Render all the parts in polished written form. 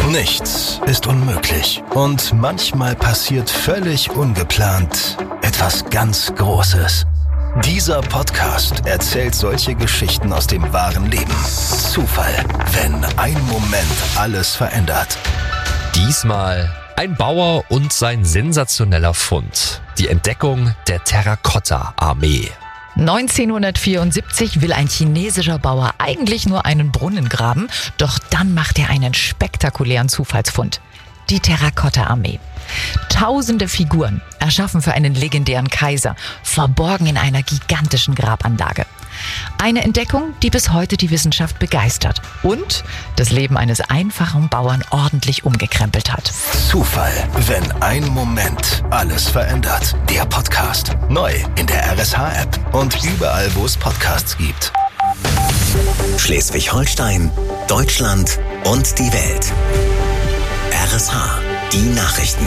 Nichts ist unmöglich. Und manchmal passiert völlig ungeplant etwas ganz Großes. Dieser Podcast erzählt solche Geschichten aus dem wahren Leben. Zufall, wenn ein Moment alles verändert. Diesmal ein Bauer und sein sensationeller Fund. Die Entdeckung der Terrakotta-Armee. 1974 will ein chinesischer Bauer eigentlich nur einen Brunnen graben, doch dann macht er einen spektakulären Zufallsfund. Die Terrakotta-Armee. Tausende Figuren, erschaffen für einen legendären Kaiser, verborgen in einer gigantischen Grabanlage. Eine Entdeckung, die bis heute die Wissenschaft begeistert und das Leben eines einfachen Bauern ordentlich umgekrempelt hat. Zufall, wenn ein Moment alles verändert. Der Podcast. Neu in der RSH-App und überall, wo es Podcasts gibt. Schleswig-Holstein, Deutschland und die Welt. RSH, die Nachrichten.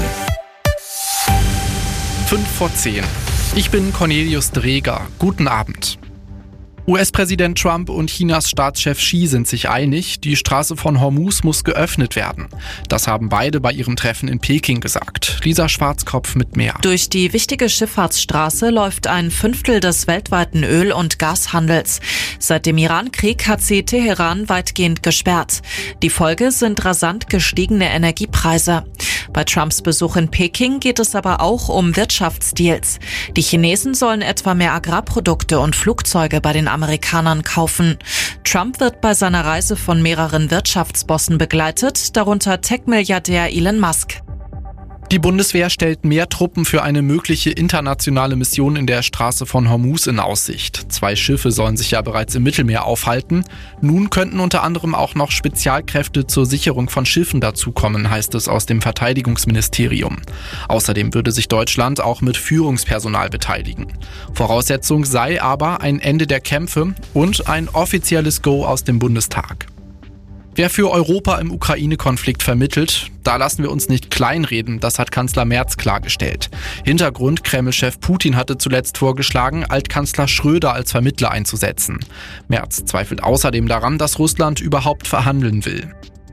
5:10. Ich bin Cornelius Dreger. Guten Abend. US-Präsident Trump und Chinas Staatschef Xi sind sich einig, die Straße von Hormuz muss geöffnet werden. Das haben beide bei ihrem Treffen in Peking gesagt. Lisa Schwarzkopf mit mehr. Durch die wichtige Schifffahrtsstraße läuft ein Fünftel des weltweiten Öl- und Gashandels. Seit dem Iran-Krieg hat sie Teheran weitgehend gesperrt. Die Folge sind rasant gestiegene Energiepreise. Bei Trumps Besuch in Peking geht es aber auch um Wirtschaftsdeals. Die Chinesen sollen etwa mehr Agrarprodukte und Flugzeuge bei den Amerikanern kaufen. Trump wird bei seiner Reise von mehreren Wirtschaftsbossen begleitet, darunter Tech-Milliardär Elon Musk. Die Bundeswehr stellt mehr Truppen für eine mögliche internationale Mission in der Straße von Hormuz in Aussicht. 2 Schiffe sollen sich ja bereits im Mittelmeer aufhalten. Nun könnten unter anderem auch noch Spezialkräfte zur Sicherung von Schiffen dazukommen, heißt es aus dem Verteidigungsministerium. Außerdem würde sich Deutschland auch mit Führungspersonal beteiligen. Voraussetzung sei aber ein Ende der Kämpfe und ein offizielles Go aus dem Bundestag. Wer für Europa im Ukraine-Konflikt vermittelt, da lassen wir uns nicht kleinreden, das hat Kanzler Merz klargestellt. Hintergrund: Kreml-Chef Putin hatte zuletzt vorgeschlagen, Altkanzler Schröder als Vermittler einzusetzen. Merz zweifelt außerdem daran, dass Russland überhaupt verhandeln will.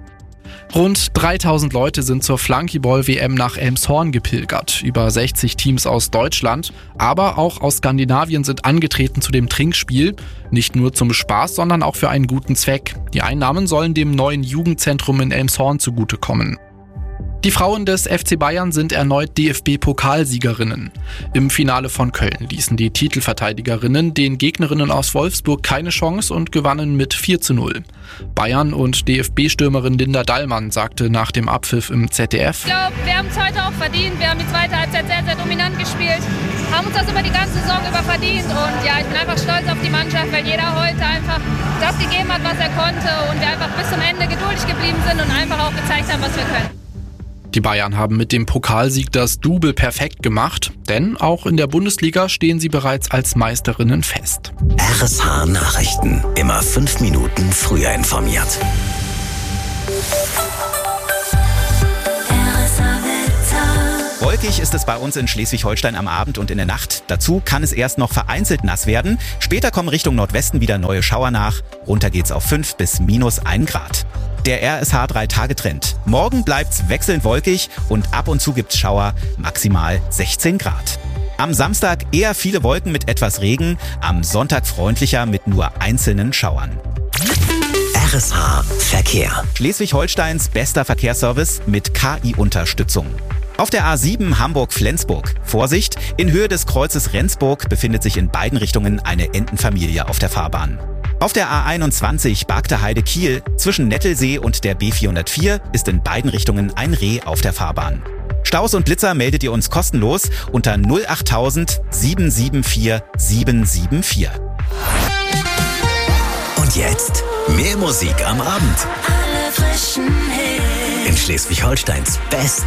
Rund 3000 Leute sind zur Flunkyball-WM nach Elmshorn gepilgert. Über 60 Teams aus Deutschland, aber auch aus Skandinavien sind angetreten zu dem Trinkspiel. Nicht nur zum Spaß, sondern auch für einen guten Zweck. Die Einnahmen sollen dem neuen Jugendzentrum in Elmshorn zugutekommen. Die Frauen des FC Bayern sind erneut DFB-Pokalsiegerinnen. Im Finale von Köln ließen die Titelverteidigerinnen den Gegnerinnen aus Wolfsburg keine Chance und gewannen mit 4:0. Bayern- und DFB-Stürmerin Linda Dallmann sagte nach dem Abpfiff im ZDF: Ich glaube, wir haben es heute auch verdient. Wir haben die zweite Halbzeit sehr, sehr dominant gespielt. Haben uns das über die ganze Saison über verdient. Und ja, ich bin einfach stolz auf die Mannschaft, weil jeder heute einfach das gegeben hat, was er konnte. Und wir einfach bis zum Ende geduldig geblieben sind und einfach auch gezeigt haben, was wir können. Die Bayern haben mit dem Pokalsieg das Double perfekt gemacht, denn auch in der Bundesliga stehen sie bereits als Meisterinnen fest. RSH Nachrichten. Immer 5 Minuten früher informiert. Wolkig ist es bei uns in Schleswig-Holstein am Abend und in der Nacht. Dazu kann es erst noch vereinzelt nass werden. Später kommen Richtung Nordwesten wieder neue Schauer nach. Runter geht's auf 5 bis -1 Grad. Der RSH 3-Tage-Trend. Morgen bleibt's wechselnd wolkig und ab und zu gibt's Schauer, maximal 16 Grad. Am Samstag eher viele Wolken mit etwas Regen, am Sonntag freundlicher mit nur einzelnen Schauern. RSH Verkehr. Schleswig-Holsteins bester Verkehrsservice mit KI-Unterstützung. Auf der A7 Hamburg-Flensburg. Vorsicht, in Höhe des Kreuzes Rendsburg befindet sich in beiden Richtungen eine Entenfamilie auf der Fahrbahn. Auf der A21 Bargteheide-Kiel zwischen Nettelsee und der B404 ist in beiden Richtungen ein Reh auf der Fahrbahn. Staus und Blitzer meldet ihr uns kostenlos unter 08000 774 774. Und jetzt mehr Musik am Abend. Alle frischen Hits. In Schleswig-Holsteins besten